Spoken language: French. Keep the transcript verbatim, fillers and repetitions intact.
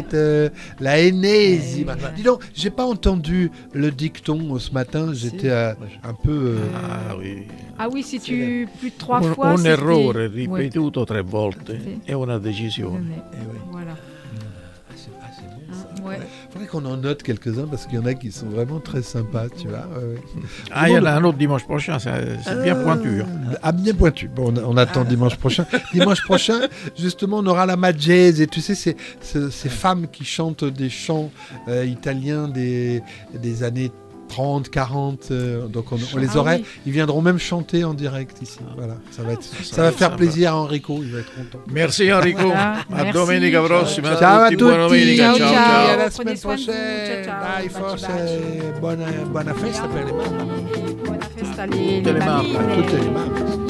Street, euh, la ennesima. Dis donc, j'ai pas entendu le dicton ce matin, j'étais euh, un peu... euh, Ah oui. Ah oui, si tu plus de trois Un, fois. un c'était- errore Ouais. ripetuto tre volte Sì. è una decisione. Mais- eh oui. Voilà. Ah, c'est, ah, c'est bon, ça. Ouais. Faudrait qu'on en note quelques-uns parce qu'il y en a qui sont vraiment très sympas, tu vois. Ouais, ouais. Ah, il y en a un autre dimanche prochain, c'est, c'est bien pointu. Hein. Ah, bien pointu. Bon, on, on attend dimanche prochain. Dimanche prochain, justement, on aura la Majese. Et tu sais, c'est, c'est, ces femmes qui chantent des chants euh, italiens des, des années trente, quarante. Euh, donc, on, on les Ah aurait. oui. Ils viendront même chanter en direct ici. Voilà. Ça va, être, ça, ça va va être faire sympa. plaisir à Enrico. Il va être content. Merci Enrico. Voilà. A Merci. domenica prossima. Ciao a tutti. Buona tutti. domenica. Ciao, Ciao, ciao. ciao. À la Prenez semaine soin de vous. prochaine. Ciao, ciao. Dai, Baci, forse. baci. Buona, buona festa per le mamme. Buona festa, les, Tutte le les mamme. mamine. Tutte le mamme.